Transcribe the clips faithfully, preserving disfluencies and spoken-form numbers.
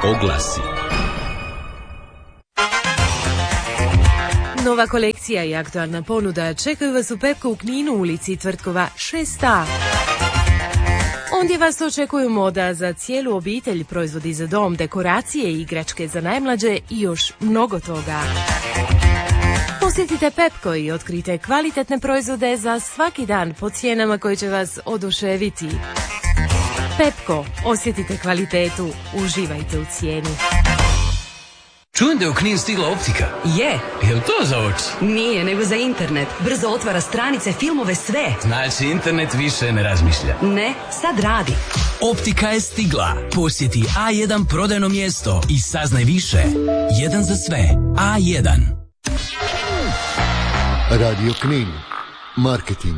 Oglasi. Nova kolekcija i aktualna ponuda čekaju vas u Pepko u Kninu, ulici Tvrtkova šest a. Ondje vas očekuju moda za cijelu obitelj, proizvodi za dom, dekoracije i igračke za najmlađe i još mnogo toga. Posjetite Pepko i otkrite kvalitetne proizvode za svaki dan po cijenama koje će vas oduševiti. Pepko, osjetite kvalitetu, uživajte u cijeni. Čujem da je u Knin stigla optika. Je. Jel to za oči? Nije, nego za internet. Brzo otvara stranice, filmove, sve. Znači, internet više ne razmišlja. Ne, sad radi. Optika je stigla. Posjeti A jedan prodajno mjesto i saznaj više. Jedan za sve. A jedan. Radio Knin. Marketing.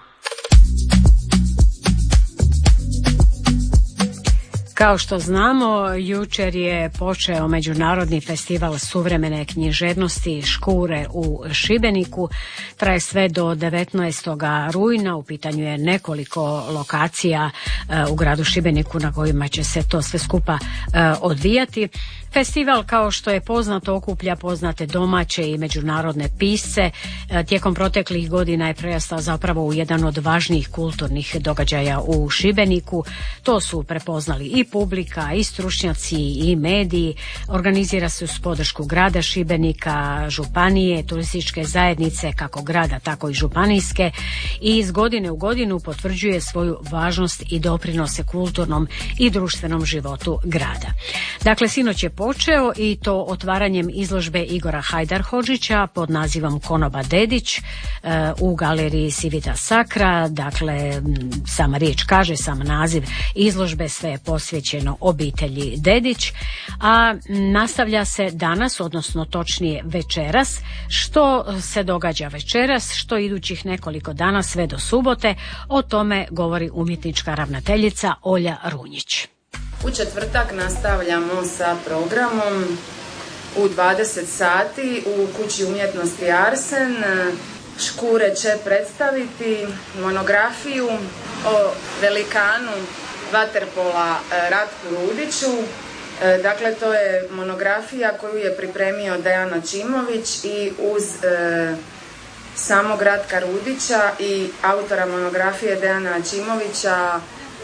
Kao što znamo, jučer je počeo Međunarodni festival suvremene književnosti Škure u Šibeniku. Traje sve do devetnaestog rujna. U pitanju je nekoliko lokacija u gradu Šibeniku na kojima će se to sve skupa odvijati. Festival, kao što je poznato, okuplja poznate domaće i međunarodne pisce. Tijekom proteklih godina je prerastao zapravo u jedan od važnijih kulturnih događaja u Šibeniku. To su prepoznali i publika, i stručnjaci, i mediji. Organizira se uz podršku grada Šibenika, županije, turističke zajednice, kako grada, tako i županijske, i iz godine u godinu potvrđuje svoju važnost i doprinose kulturnom i društvenom životu grada. Dakle, sinoć je počeo i to otvaranjem izložbe Igora Hajdarhodžića pod nazivom Konoba Dedić u galeriji Civita Sacra. Dakle, sama riječ kaže, sam naziv izložbe, sve je posvećeno obitelji Dedić, a nastavlja se danas, odnosno točnije večeras. Što se događa večeras, što idućih nekoliko dana sve do subote, o tome govori umjetnička ravnateljica Olja Runjić. U četvrtak nastavljamo sa programom u dvadeset sati u Kući umjetnosti Arsen. Škure će predstaviti monografiju o velikanu vaterpola Ratku Rudiću. Dakle, to je monografija koju je pripremio Dejan Ačimović i uz e, samog Ratka Rudića i autora monografije Dejana Ačimovića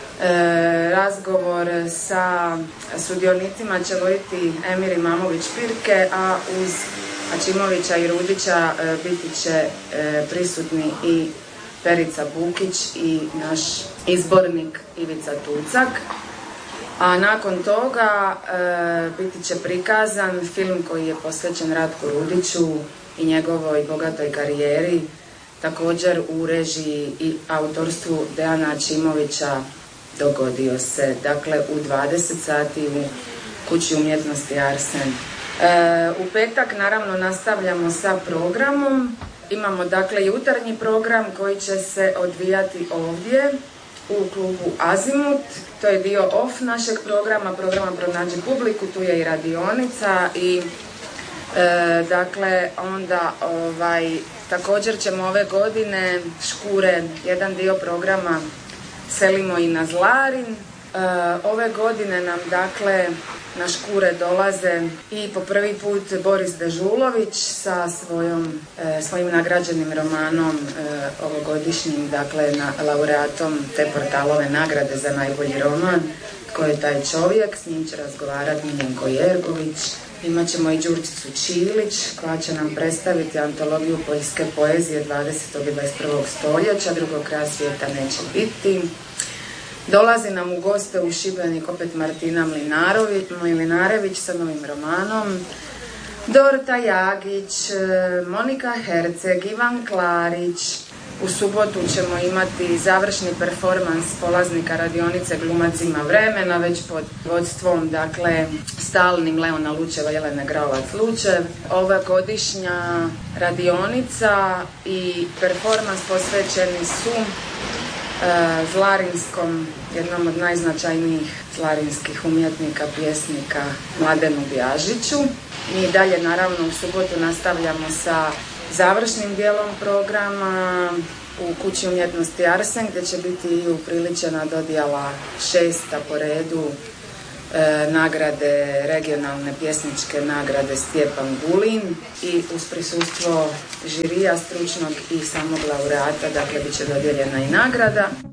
E, razgovor sa sudionicima će voditi Emir Imamović-Pirke, a uz Ačimovića i Rudića e, biti će e, prisutni i Perica Bukić i naš izbornik Ivica Tucak. A nakon toga e, biti će prikazan film koji je posvećen Ratku Rudiću i njegovoj bogatoj karijeri, također u režiji i autorstvu Dejana Ačimovića, Dogodio se. Dakle, u dvadeset sati u Kući umjetnosti Arsen. E, u petak naravno nastavljamo sa programom. Imamo dakle jutarnji program koji će se odvijati ovdje u klubu Azimut. To je dio off našeg programa, programa Pronađi publiku, tu je i radionica i e, dakle onda ovaj, također ćemo ove godine Škure, jedan dio programa selimo i na Zlarin. E, ove godine nam dakle na Škure dolaze i po prvi put Boris Dežulović sa svojom, e, svojim nagrađenim romanom e, ovogodišnjim, dakle na, laureatom te portalove nagrade za najbolji roman. Tko je taj čovjek? S njim će razgovarati Miljenko Jergović. Imat ćemo i Đurčicu Čilić koja će nam predstaviti antologiju poljske poezije dvadesetog i dvadeset prvog stoljeća, drugog kraja svijeta neće biti. Dolazi nam u goste u Šibenik opet Martina Mlinarović, Mlinarević sa novim romanom, Dorota Jagić, Monika Herceg, Ivan Klarić. U subotu ćemo imati završni performans polaznika radionice Glumac ima vremena, već pod vodstvom, dakle, stalnim Leona Lučeva i Jelene Graovac-Lučev. Ova godišnja radionica i performans posvećeni su e, Zlarinskom, jednom od najznačajnijih zlarinskih umjetnika, pjesnika Mladenu Bjažiću. Mi dalje, naravno, u subotu nastavljamo sa završnim dijelom programa u Kući umjetnosti Arsen, gdje će biti i upriličena dodjela šesta po redu e, nagrade, regionalne pjesničke nagrade Stjepan Gulin i uz prisustvo žirija stručnog i samog laureata, dakle bit će dodijeljena i nagrada.